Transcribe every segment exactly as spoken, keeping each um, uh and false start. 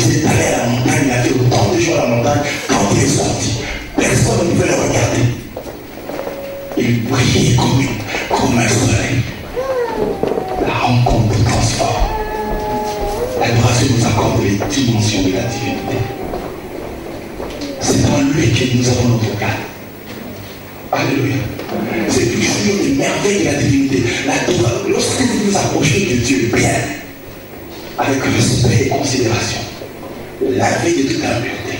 il est allé à la montagne, il a fait autant de jours à la montagne, quand il est sorti, personne ne pouvait le regarder. Il brillait comme, comme un soleil. La rencontre nous transforme. L'adoration nous accorde les dimensions de la divinité. C'est dans lui que nous avons notre cas. Alléluia. C'est toujours une merveille de la divinité. La, lorsque vous vous approchez de Dieu bien, avec respect et considération, lavé de toute impureté,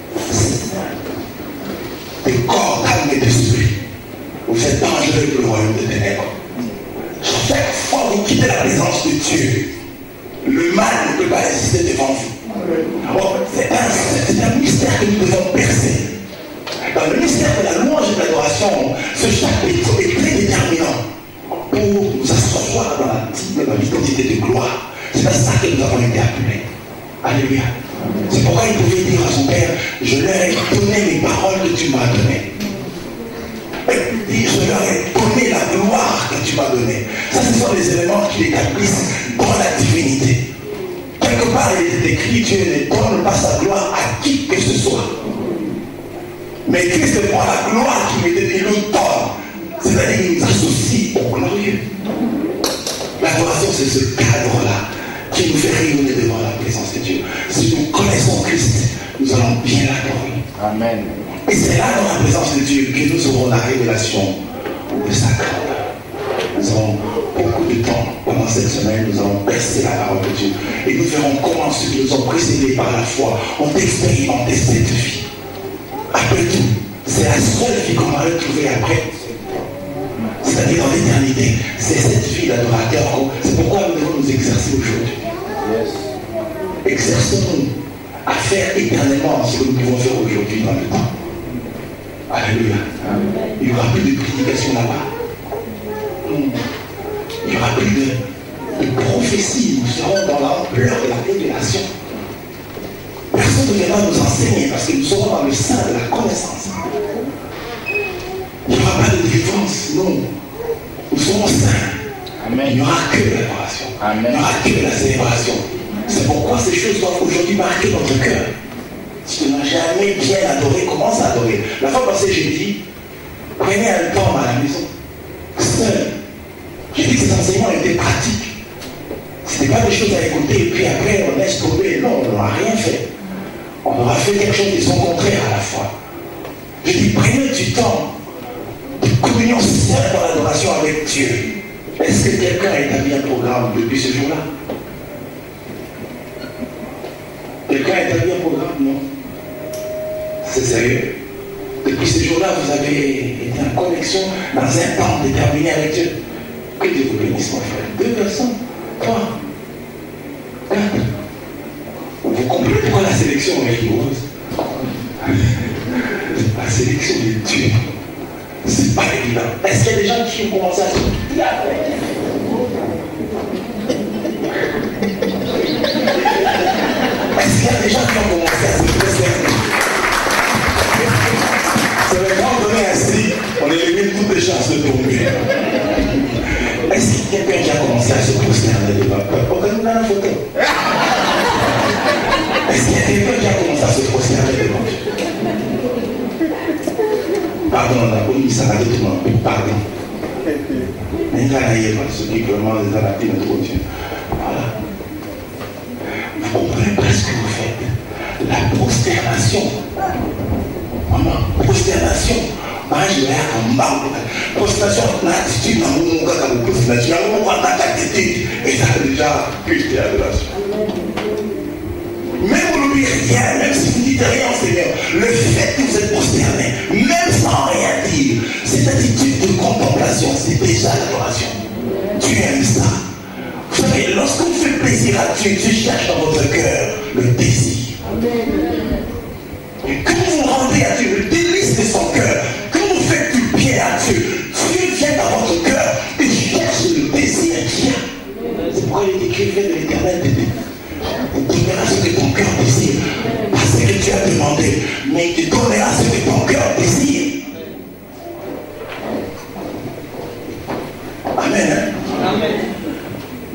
de corps, d'âme et d'esprit, vous êtes dangereux pour le royaume des ténèbres. Chaque fois que vous quittez la présence de Dieu, le mal ne peut pas résister devant vous. Bon, c'est un, un mystère que nous devons percer. Dans le mystère de la louange et de l'adoration, ce chapitre est très déterminant pour nous asseoir dans la, dans la vitalité de gloire. C'est à ça que nous avons été appelés. Alléluia. C'est pourquoi il pouvait dire à son père, je leur ai donné les paroles que tu m'as données. Et dit, je leur ai donné la gloire que tu m'as donnée. Ça, ce sont les éléments qui l'établissent dans la divinité. Quelque part, il est écrit, Dieu ne donne pas sa gloire à qui que ce soit. Mais Christ prend la gloire qui lui était nous donne. C'est-à-dire qu'il nous associe au glorieux. L'adoration, c'est ce cadre-là qui nous fait rayonner devant la présence de Dieu. Si nous connaissons Christ, nous allons bien l'adorer. Amen. Et c'est là, dans la présence de Dieu, que nous aurons la révélation de sa grandeur. Nous aurons beaucoup de temps pendant cette semaine, nous allons percer la parole de Dieu. Et nous verrons comment ceux qui nous ont précédés par la foi ont expérimenté cette vie. Après tout, c'est la seule vie qu'on va retrouver après. C'est-à-dire dans l'éternité. C'est cette vie d'adorateur. C'est pourquoi nous devons nous exercer aujourd'hui. Yes. Exerçons-nous à faire éternellement ce que nous pouvons faire aujourd'hui dans le temps. Alléluia. Il n'y aura plus de prédication là-bas. Il n'y aura plus de, de prophétie. Nous serons dans l'ampleur de la révélation. Personne ne viendra nous enseigner parce que nous serons dans le sein de la connaissance. Il n'y aura pas de délivrance, non. Nous serons saints. Amen. Il n'y aura que l'adoration. Il n'y aura que la célébration. C'est pourquoi ces choses doivent aujourd'hui marquer notre cœur. Si tu n'as jamais bien adoré, commence à adorer. La fois passée, j'ai dit, prenez un temps à la maison, seul. J'ai dit que ces enseignements étaient pratiques. Ce n'était pas des choses à écouter et puis après on laisse tomber. Non, on n'aura rien fait. On aura fait quelque chose de son contraire à la fois. J'ai dit, prenez du temps de communion seule dans l'adoration avec Dieu. Est-ce que quelqu'un a établi un programme depuis ce jour-là? Quelqu'un a établi un programme? Non. C'est sérieux. Depuis ce jour-là, vous avez été en connexion dans un temps déterminé avec Dieu. Que Dieu vous bénisse, mon frère. Deux personnes, trois, quatre. Vous comprenez pourquoi la sélection est rigoureuse? La sélection de Dieu, c'est pas évident. Est-ce qu'il y a des gens qui ont commencé à se dire? Est-ce qu'il y a des gens qui ont commencé à se préserver? C'est le grand donné ainsi, on élimine toutes les chances de tomber. Est-ce qu'il y a quelqu'un qui a commencé à se prosterner devant le peuple? Regardez-nous dans la photo. Est-ce qu'il y a quelqu'un qui a commencé à se prosterner devant Dieu? Pardon, on a connu ça avec tout le monde. Pardon. Mais il y a ceux qui vraiment les adaptés notre Dieu. Voilà. Vous comprenez pas ce que vous faites. La prosternation. Maman, prosternation. Moi, je vais à un marbre. Prosternation, l'attitude dans mon gars, dans mon prosternation, dans mon contact d'attitude. Et ça a déjà culté l'adoration. Même vous n'oubliez rien, même si vous ne dites rien au Seigneur, le fait que vous êtes prosterné, même sans rien dire, cette attitude de contemplation, c'est déjà l'adoration. Dieu aime ça. Vous savez, lorsque vous faites plaisir à Dieu, Dieu cherche dans votre cœur le désir. Et quand vous vous rendez à Dieu, le délice de son cœur, quand vous faites du bien à Dieu, Dieu vient dans votre cœur et cherche le désir qu'il y a. C'est pourquoi il est écrit, fais de l'éternel des dés. Il donnera ce que ton cœur désire. Pas ce que tu as demandé, mais il te donnera ce que ton cœur désire.